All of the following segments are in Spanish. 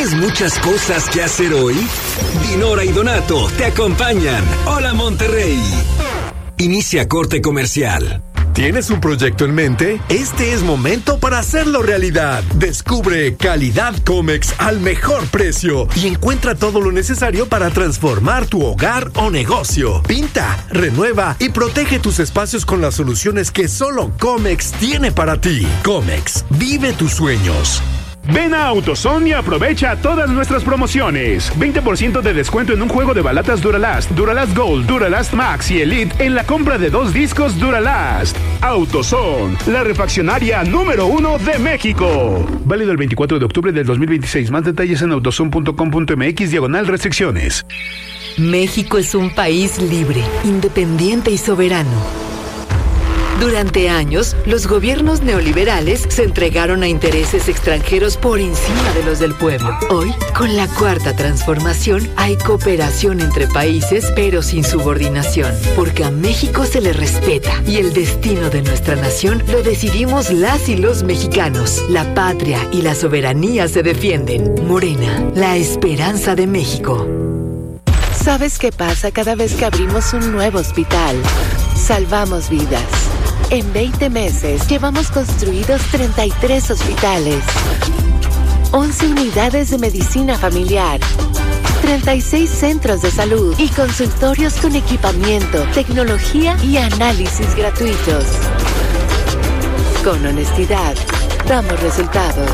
¿Tienes muchas cosas que hacer hoy? Dinora y Donato te acompañan. Hola Monterrey. Inicia corte comercial. ¿Tienes un proyecto en mente? Este es momento para hacerlo realidad. Descubre calidad Comex al mejor precio y encuentra todo lo necesario para transformar tu hogar o negocio. Pinta, renueva y protege tus espacios con las soluciones que solo Comex tiene para ti. Comex, vive tus sueños. Ven a AutoZone y aprovecha todas nuestras promociones. 20% de descuento en un juego de balatas Duralast, Duralast Gold, Duralast Max y Elite en la compra de 2 discos Duralast. AutoZone, la refaccionaria número 1 de México. Válido el 24 de octubre del 2026. Más detalles en autozone.com.mx/restricciones. México es un país libre, independiente y soberano. Durante años, los gobiernos neoliberales se entregaron a intereses extranjeros por encima de los del pueblo. Hoy, con la Cuarta Transformación, hay cooperación entre países, pero sin subordinación, porque a México se le respeta y el destino de nuestra nación lo decidimos las y los mexicanos. La patria y la soberanía se defienden. Morena, la esperanza de México. ¿Sabes qué pasa cada vez que abrimos un nuevo hospital? Salvamos vidas. En 20 meses llevamos construidos 33 hospitales, 11 unidades de medicina familiar, 36 centros de salud y consultorios con equipamiento, tecnología y análisis gratuitos. Con honestidad, damos resultados.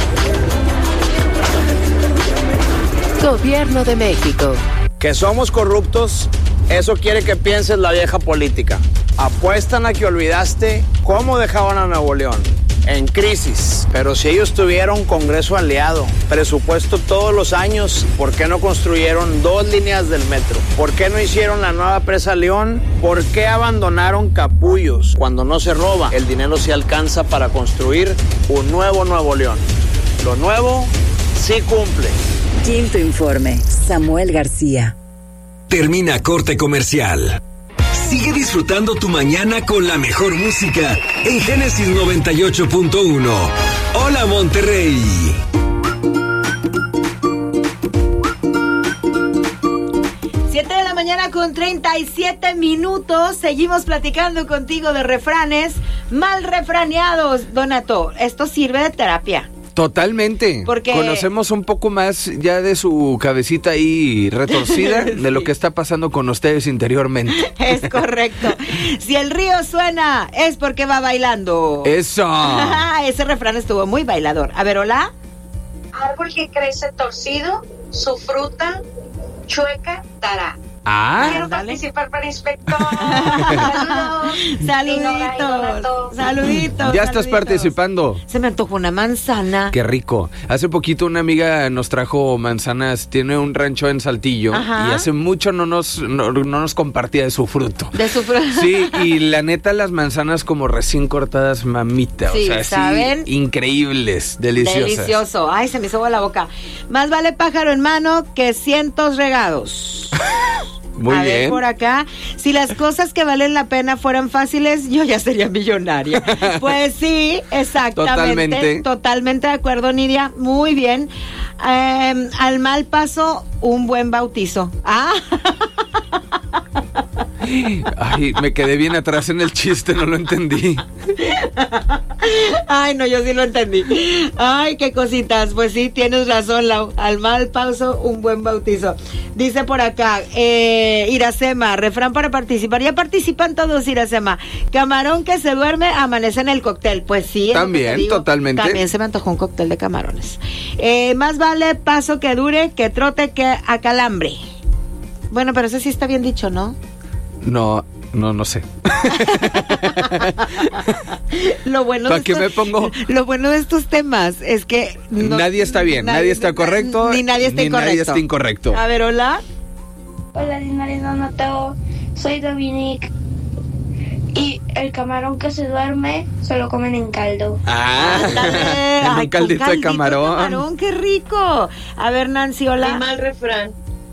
Gobierno de México. Que somos corruptos, eso quiere que pienses la vieja política. Apuestan a que olvidaste cómo dejaban a Nuevo León, en crisis. Pero si ellos tuvieron Congreso aliado, presupuesto todos los años, ¿por qué no construyeron 2 líneas del metro? ¿Por qué no hicieron la nueva presa León? ¿Por qué abandonaron Capullos? Cuando no se roba, el dinero se alcanza para construir un nuevo Nuevo León. Lo nuevo sí cumple. Quinto informe, Samuel García. Termina corte comercial. Sigue disfrutando tu mañana con la mejor música en Génesis 98.1. Hola Monterrey. Siete de la mañana con 37 minutos. Seguimos platicando contigo de refranes mal refraneados. Donato, esto sirve de terapia. Totalmente. Porque conocemos un poco más ya de su cabecita ahí retorcida sí. De lo que está pasando con ustedes interiormente. Es correcto. Si el río suena, es porque va bailando. ¡Eso! Ese refrán estuvo muy bailador. A ver, hola. Árbol que crece torcido, su fruta chueca dará. Quiero participar para inspector. Saluditos. Ya estás participando. Se me antojó una manzana. Qué rico. Hace poquito una amiga nos trajo manzanas. Tiene un rancho en Saltillo. Ajá. Y hace mucho no nos compartía de su fruto. De su fruto. Sí, y la neta las manzanas como recién cortadas, mamita. Sí, o sea, ¿saben? Sí, increíbles, deliciosas. Delicioso. Ay, se me hizo agua la boca. Más vale pájaro en mano que cientos regados. Muy bien. Ver, por acá, si las cosas que valen la pena fueran fáciles, yo ya sería millonaria. Pues sí, exactamente. Totalmente de acuerdo, Nidia. Muy bien. Al mal paso, un buen bautizo. Ay, me quedé bien atrás en el chiste, no lo entendí. Ay, no, yo sí lo entendí. Ay, qué cositas. Pues sí, tienes razón, Lau. Al mal paso, un buen bautizo. Dice por acá, Iracema, refrán para participar. Ya participan todos, Iracema. Camarón que se duerme, amanece en el cóctel. Pues sí. También, totalmente. También se me antojó un cóctel de camarones. Más vale paso que dure, que trote, que acalambre. Bueno, pero eso sí está bien dicho, ¿no? No sé. Lo bueno ¿Para qué me pongo? Lo bueno de estos temas es que nadie está bien, nadie está correcto, ni nadie está incorrecto. Nadie está incorrecto. A ver, hola. Hola, Dinora y Donato. Soy Dominique. Y el camarón que se duerme se lo comen en caldo. En un caldito de camarón. Qué rico. A ver, Nancy, hola. El mal refrán.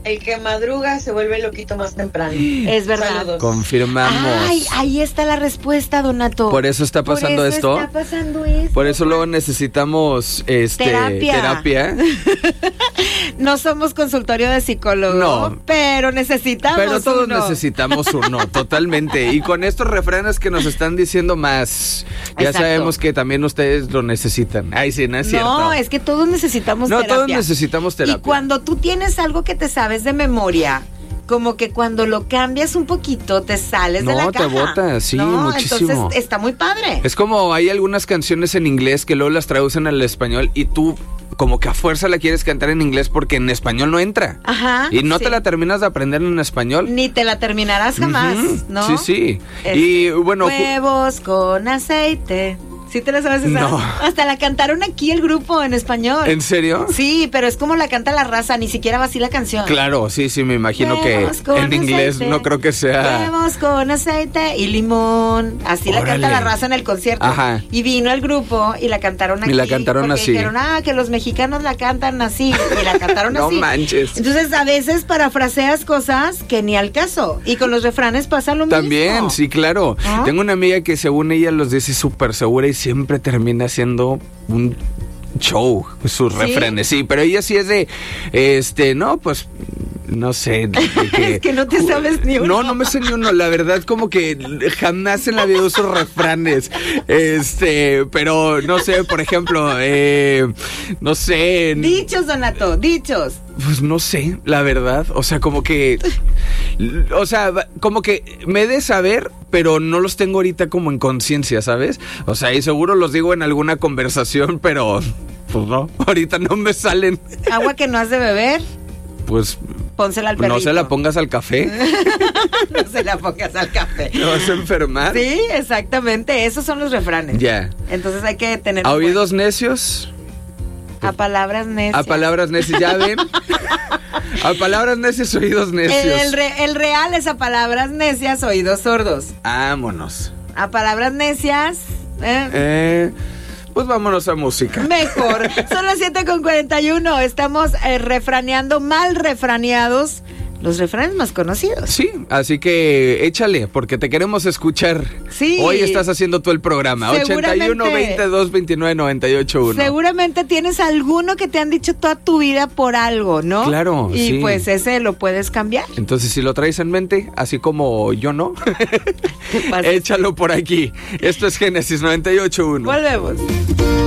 El que madruga se vuelve loquito más temprano. Es verdad. Saludos. Confirmamos. Ay, ahí está la respuesta, Donato. Por eso está pasando Por eso esto. está pasando esto. Por eso luego necesitamos terapia. No somos consultorio de psicólogo, No. pero necesitamos Pero todos uno. necesitamos uno, totalmente. Y con estos refranes que nos están diciendo más, ya Exacto. sabemos que también ustedes lo necesitan. Ay, sí, no es cierto. No, es que todos necesitamos terapia. todos necesitamos terapia. Y cuando tú tienes algo que te sabes de memoria, como que cuando lo cambias un poquito te sales de la No, caja. te botas, sí, ¿no? muchísimo. Entonces está muy padre. Es como hay algunas canciones en inglés que luego las traducen al español y tú como que a fuerza la quieres cantar en inglés porque en español no entra. Ajá. Y no sí. te la terminas de aprender en español. Ni te la terminarás jamás, Ujú, ¿no? Sí, sí. Este, Y bueno, huevos con aceite. ¿Sí te la sabes esa? No. Hasta la cantaron aquí el grupo en español. ¿en serio? Sí, pero es como la canta la raza, ni siquiera va así la canción. Claro, sí, me imagino Huevos que con en inglés aceite. no creo que sea. Huevos con aceite y limón. Así la canta Órale. la raza en el concierto. Ajá. Y vino el grupo y la cantaron aquí. Y la cantaron porque así. Dijeron, que los mexicanos la cantan así. Y la cantaron No así. manches. Entonces, a veces parafraseas cosas que ni al caso. Y con los refranes pasa lo También, mismo. sí, claro. ¿Ah? Tengo una amiga que según ella los dice súper segura y siempre termina haciendo un show, sus ¿Sí? refranes. Sí, pero ella sí es de, no, pues, no sé. Es que no te sabes ni uno. No me sé ni uno. La verdad, como que jamás en la vida uso refranes. Pero no sé, por ejemplo, no sé. Dichos, Donato, dichos. Pues no sé, la verdad. O sea, como que me he de saber, pero no los tengo ahorita como en conciencia, ¿sabes? O sea, y seguro los digo en alguna conversación, pero pues no, ahorita no me salen. Agua que no has de beber, Pues pónsela al perrito. no se la pongas al café, No se la pongas al café. te vas a enfermar. Sí, exactamente. Esos son los refranes. Ya. Entonces hay que tener. A oídos necios, A palabras necias. a palabras necias, ¿ya ven? A palabras necias, oídos necios. El real es a palabras necias, oídos sordos. Vámonos. A palabras necias. Pues vámonos a música. Mejor. Son las 7:41. Estamos refraneando, mal refraneados, los refranes más conocidos. Sí, así que échale, porque te queremos escuchar. Sí. Hoy estás haciendo tú el programa. Seguramente. 81 22 29 98 1. Seguramente tienes alguno que te han dicho toda tu vida por algo, ¿no? Claro, Y sí. pues ese lo puedes cambiar. Entonces, si lo traes en mente, así como yo no, ¿Qué pasa? échalo por aquí. Esto es Génesis 98 1. Volvemos.